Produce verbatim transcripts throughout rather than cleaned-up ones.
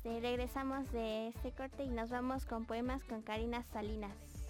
este, regresamos de este corte y nos vamos con poemas con Karina Salinas.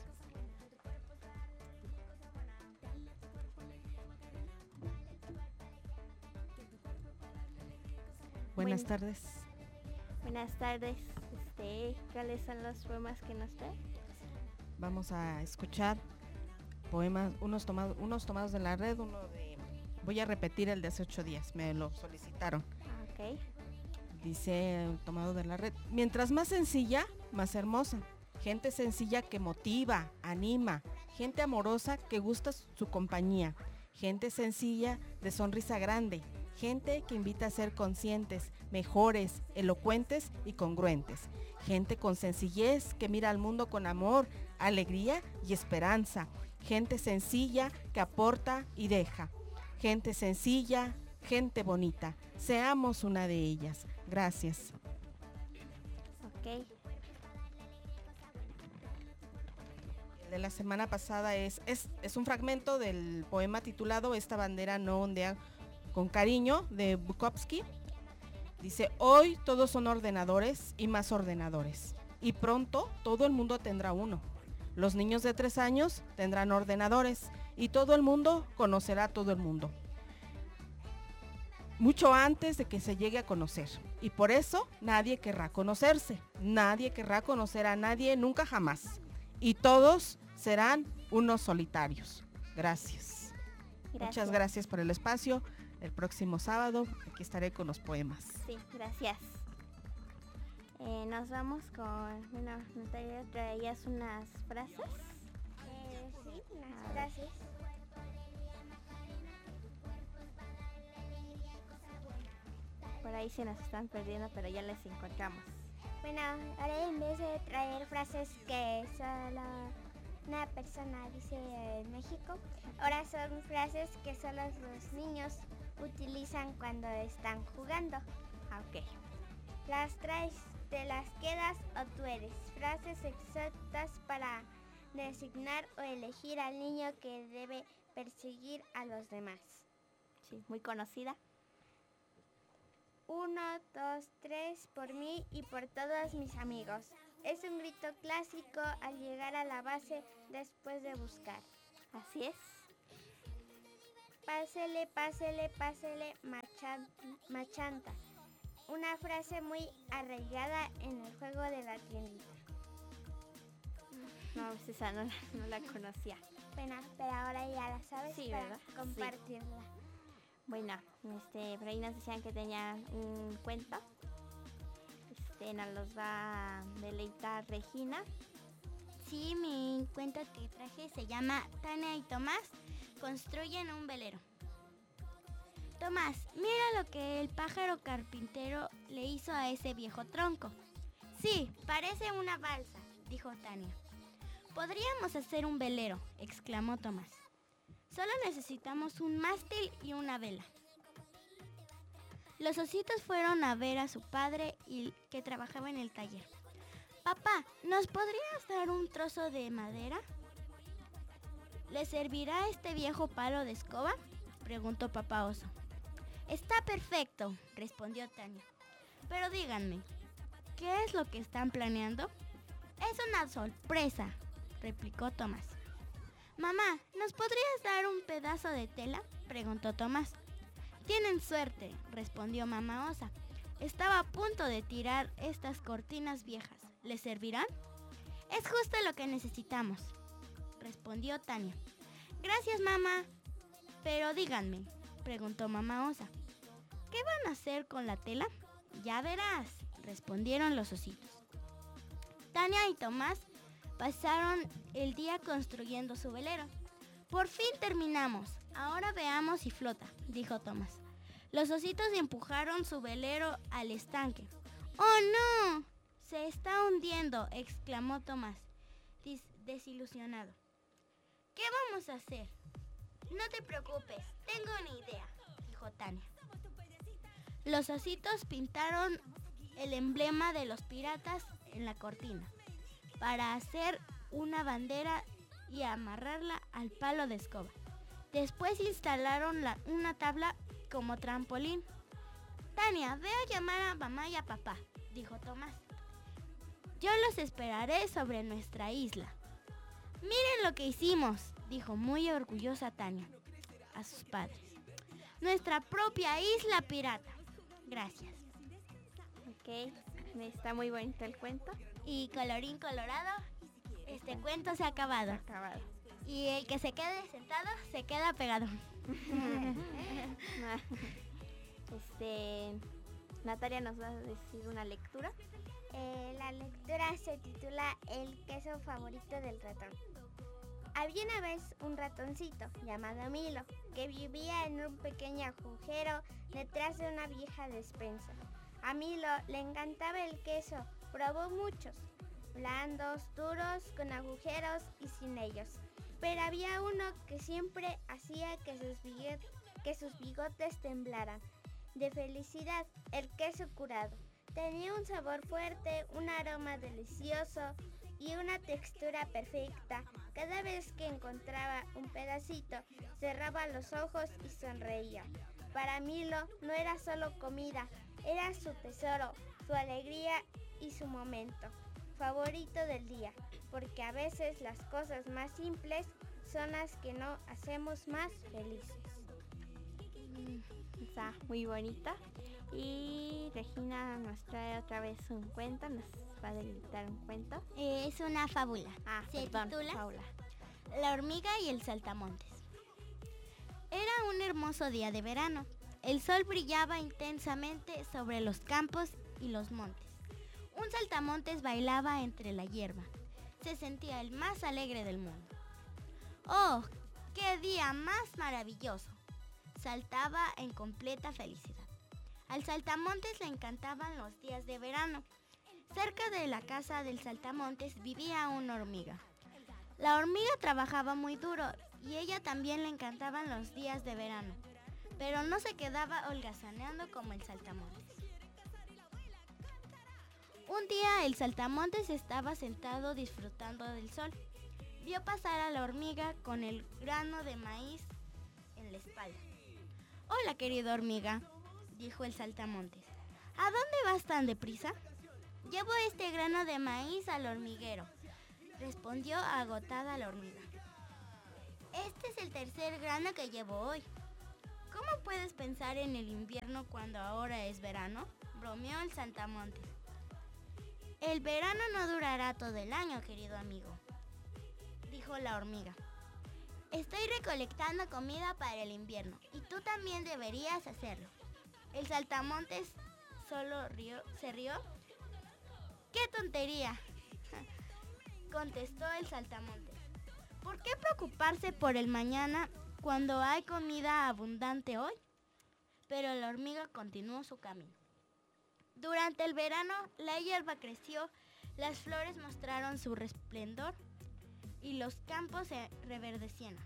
Buenas Buen, tardes. Buenas tardes. Este, ¿cuáles son los poemas que nos trae? Vamos a escuchar poemas, unos tomados, unos tomados de la red, uno de... Voy a repetir el de hace ocho días, me lo solicitaron. Ah, ok. Dice, tomado de la red, mientras más sencilla, más hermosa. Gente sencilla que motiva, anima. Gente amorosa que gusta su compañía. Gente sencilla de sonrisa grande. Gente que invita a ser conscientes, mejores, elocuentes y congruentes. Gente con sencillez que mira al mundo con amor, alegría y esperanza. Gente sencilla que aporta y deja. Gente sencilla, gente bonita. Seamos una de ellas. Gracias. Ok. El de la semana pasada es, es, es un fragmento del poema titulado Esta bandera no ondea con cariño, de Bukowski. Dice, hoy todos son ordenadores y más ordenadores. Y pronto todo el mundo tendrá uno. Los niños de tres años tendrán ordenadores y todo el mundo conocerá a todo el mundo. Mucho antes de que se llegue a conocer. Y por eso nadie querrá conocerse. Nadie querrá conocer a nadie nunca jamás. Y todos serán unos solitarios. Gracias. Gracias. Muchas gracias por el espacio. El próximo sábado aquí estaré con los poemas. Sí, gracias. Eh, nos vamos con... Bueno, Natalia, ¿traías unas frases? Eh, sí, unas A frases. ver. Por ahí se nos están perdiendo, pero ya les encontramos. Bueno, ahora en vez de traer frases que solo una persona dice en México, ahora son frases que solo los niños utilizan cuando están jugando. Ah, ok. Las traes, te las quedas o tú eres. Frases exactas para designar o elegir al niño que debe perseguir a los demás. Sí, muy conocida. Uno, dos, tres, por mí y por todos mis amigos. Es un grito clásico al llegar a la base después de buscar. Así es. Pásele, pásele, pásele, machan- machanta. Una frase muy arraigada en el juego de la tiendita. No, pues esa no, no la conocía. Bueno, pero ahora ya la sabes Sí, para ¿verdad? compartirla. Bueno, este, por ahí nos decían que tenían un cuento. Este, nos los va a deleitar Regina. Sí, mi cuento que traje se llama Tania y Tomás construyen un velero. Tomás, mira lo que el pájaro carpintero le hizo a ese viejo tronco. Sí, parece una balsa, dijo Tania. Podríamos hacer un velero, exclamó Tomás. Solo necesitamos un mástil y una vela. Los ositos fueron a ver a su padre y que trabajaba en el taller. Papá, ¿nos podrías dar un trozo de madera? ¿Le servirá este viejo palo de escoba?, preguntó papá oso. Está perfecto, respondió Tania. Pero díganme, ¿qué es lo que están planeando? Es una sorpresa, replicó Tomás. Mamá, ¿nos podrías dar un pedazo de tela?, preguntó Tomás. Tienen suerte, respondió mamá osa. Estaba a punto de tirar estas cortinas viejas. ¿Les servirán? Es justo lo que necesitamos, respondió Tania. Gracias, mamá. Pero díganme, preguntó mamá osa, ¿qué van a hacer con la tela? Ya verás, respondieron los ositos. Tania y Tomás pasaron el día construyendo su velero. Por fin terminamos. Ahora veamos si flota, dijo Tomás. Los ositos empujaron su velero al estanque. ¡Oh, no! Se está hundiendo, exclamó Tomás, dis- desilusionado. ¿Qué vamos a hacer? No te preocupes, tengo una idea, dijo Tania. Los ositos pintaron el emblema de los piratas en la cortina para hacer una bandera y amarrarla al palo de escoba. Después instalaron la, una tabla como trampolín. Tania, ve a llamar a mamá y a papá, dijo Tomás. Yo los esperaré sobre nuestra isla. Miren lo que hicimos, dijo muy orgullosa Tania a sus padres. Nuestra propia isla pirata. Gracias. Ok, está muy bonito el cuento. Y colorín colorado, este cuento se ha acabado. Acabado. Y el que se quede sentado, se queda pegado. este, Natalia nos va a decir una lectura. Eh, la lectura se titula El queso favorito del ratón. Había una vez un ratoncito llamado Milo que vivía en un pequeño agujero detrás de una vieja despensa. A Milo le encantaba el queso, probó muchos, blandos, duros, con agujeros y sin ellos. Pero había uno que siempre hacía que sus, bigot- que sus bigotes temblaran de felicidad, el queso curado. Tenía un sabor fuerte, un aroma delicioso y una textura perfecta. Cada vez que encontraba un pedacito, cerraba los ojos y sonreía. Para Milo no era solo comida, era su tesoro, su alegría y su momento favorito del día, porque a veces las cosas más simples son las que nos hacemos más felices. Está muy bonita. Y Regina nos trae otra vez un cuento, nos va a deleitar un cuento. Es una fábula. Ah, Se perdón, titula Paula. La hormiga y el saltamontes. Era un hermoso día de verano. El sol brillaba intensamente sobre los campos y los montes. Un saltamontes bailaba entre la hierba. Se sentía el más alegre del mundo. ¡Oh, qué día más maravilloso! Saltaba en completa felicidad. Al saltamontes le encantaban los días de verano. Cerca de la casa del saltamontes vivía una hormiga. La hormiga trabajaba muy duro y ella también le encantaban los días de verano, pero no se quedaba holgazaneando como el saltamontes. Un día el saltamontes estaba sentado disfrutando del sol. Vio pasar a la hormiga con el grano de maíz en la espalda. «Hola, querida hormiga», dijo el saltamontes. «¿A dónde vas tan deprisa?» «Llevo este grano de maíz al hormiguero», respondió agotada la hormiga. «Este es el tercer grano que llevo hoy». «¿Cómo puedes pensar en el invierno cuando ahora es verano?», bromeó el saltamontes. «El verano no durará todo el año, querido amigo», dijo la hormiga. «Estoy recolectando comida para el invierno y tú también deberías hacerlo». El saltamontes solo rió, se rió. «¡Qué tontería!», contestó el saltamontes. «¿Por qué preocuparse por el mañana cuando hay comida abundante hoy?». Pero la hormiga continuó su camino. Durante el verano, la hierba creció, las flores mostraron su resplendor y los campos se reverdecían.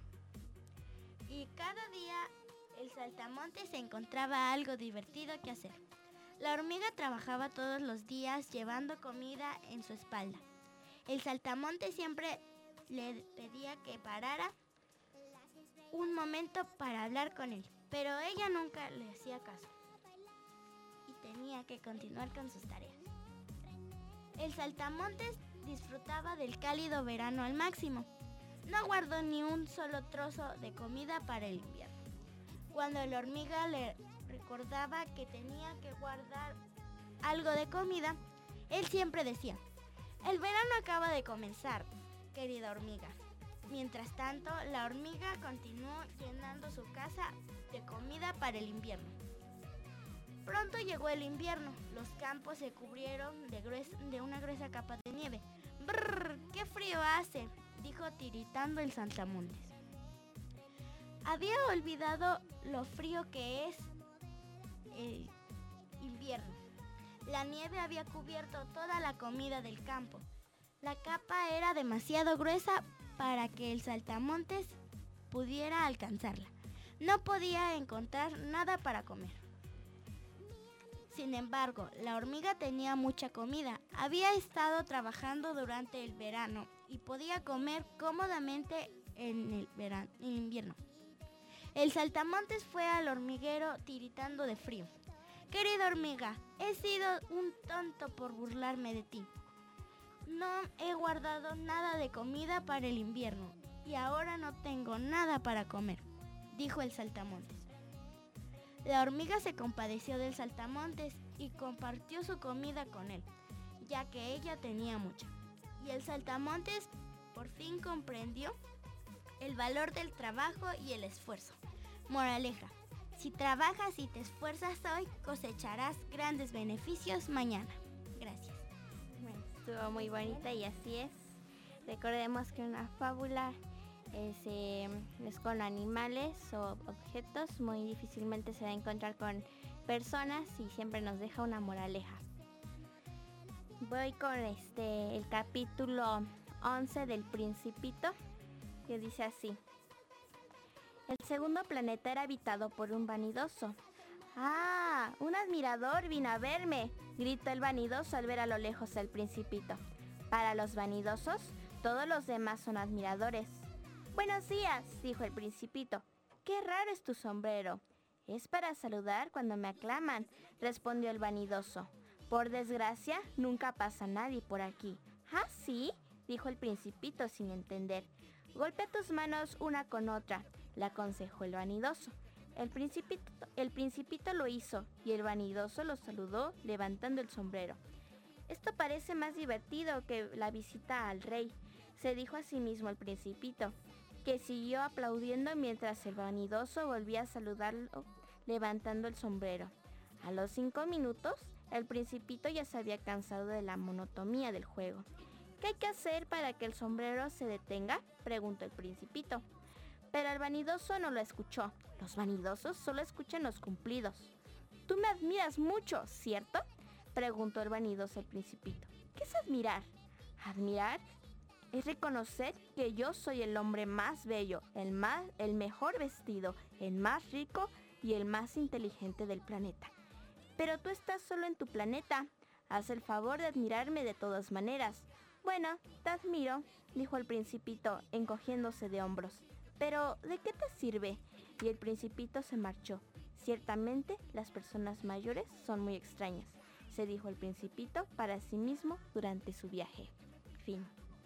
Y cada día el saltamontes se encontraba algo divertido que hacer. La hormiga trabajaba todos los días llevando comida en su espalda. El saltamontes siempre le pedía que parara un momento para hablar con él, pero ella nunca le hacía caso y tenía que continuar con sus tareas. El saltamontes disfrutaba del cálido verano al máximo. No guardó ni un solo trozo de comida para el invierno. Cuando la hormiga le recordaba que tenía que guardar algo de comida, él siempre decía: «El verano acaba de comenzar, querida hormiga». Mientras tanto, la hormiga continuó llenando su casa de comida para el invierno. Pronto llegó el invierno. Los campos se cubrieron de, grues- de una gruesa capa de nieve. «Brrr, qué frío hace», dijo tiritando el saltamontes. Había olvidado lo frío que es el invierno. La nieve había cubierto toda la comida del campo. La capa era demasiado gruesa para que el saltamontes pudiera alcanzarla. No podía encontrar nada para comer. Sin embargo, la hormiga tenía mucha comida. Había estado trabajando durante el verano y podía comer cómodamente en el verano, en el invierno. El saltamontes fue al hormiguero tiritando de frío. Querida hormiga, he sido un tonto por burlarme de ti. No he guardado nada de comida para el invierno y ahora no tengo nada para comer, dijo el saltamontes. La hormiga se compadeció del saltamontes y compartió su comida con él, ya que ella tenía mucha. Y el saltamontes por fin comprendió el valor del trabajo y el esfuerzo. Moraleja: si trabajas y te esfuerzas hoy, cosecharás grandes beneficios mañana. Gracias. Bueno, estuvo muy bonita y así es. Recordemos que una fábula es, eh, es con animales o objetos. Muy difícilmente se va a encontrar con personas y siempre nos deja una moraleja. Voy con este el capítulo once del Principito, que dice así. El segundo planeta era habitado por un vanidoso. ¡Ah! ¡Un admirador vino a verme!, gritó el vanidoso al ver a lo lejos al Principito. Para los vanidosos, todos los demás son admiradores. «Buenos días», dijo el Principito. «Qué raro es tu sombrero». «Es para saludar cuando me aclaman», respondió el vanidoso. «Por desgracia, nunca pasa nadie por aquí». «¿Ah, sí?», dijo el Principito sin entender. «Golpea tus manos una con otra», le aconsejó el vanidoso. El principito, el principito lo hizo y el vanidoso lo saludó levantando el sombrero. «Esto parece más divertido que la visita al rey», se dijo a sí mismo el Principito, que siguió aplaudiendo mientras el vanidoso volvía a saludarlo levantando el sombrero. A los cinco minutos, el Principito ya se había cansado de la monotonía del juego. «¿Qué hay que hacer para que el sombrero se detenga?», preguntó el Principito. Pero el vanidoso no lo escuchó. Los vanidosos solo escuchan los cumplidos. «Tú me admiras mucho, ¿cierto?», preguntó el vanidoso al Principito. «¿Qué es admirar?». «Admirar es reconocer que yo soy el hombre más bello, el más, el mejor vestido, el más rico y el más inteligente del planeta. Pero tú estás solo en tu planeta. Haz el favor de admirarme de todas maneras». «Bueno, te admiro», dijo el Principito, encogiéndose de hombros. «Pero, ¿de qué te sirve?». Y el Principito se marchó. «Ciertamente, las personas mayores son muy extrañas», se dijo el Principito para sí mismo durante su viaje. Fin.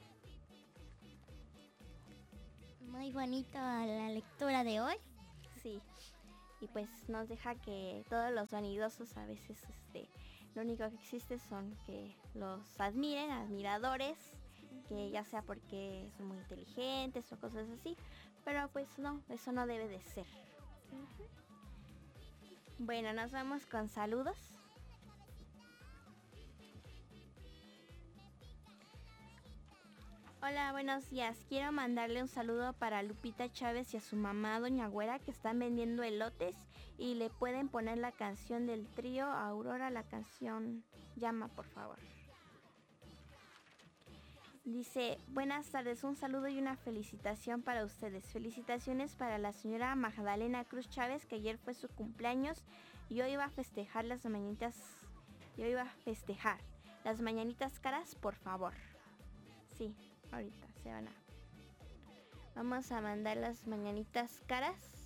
Muy bonita la lectura de hoy. Sí. Y pues nos deja que todos los vanidosos a veces este, lo único que existe son que los admiren, admiradores, que ya sea porque son muy inteligentes o cosas así, pero pues no, eso no debe de ser. Uh-huh. Bueno, nos vamos con saludos. Hola, buenos días. Quiero mandarle un saludo para Lupita Chávez y a su mamá, Doña Güera, que están vendiendo elotes y le pueden poner la canción del trío Aurora, la canción Llama, por favor. Dice, buenas tardes, un saludo y una felicitación para ustedes. Felicitaciones para la señora Magdalena Cruz Chávez, que ayer fue su cumpleaños y hoy iba a festejar las mañanitas, yo iba a festejar las mañanitas caras, por favor. Sí. Ahorita se van a... Vamos a mandar las mañanitas caras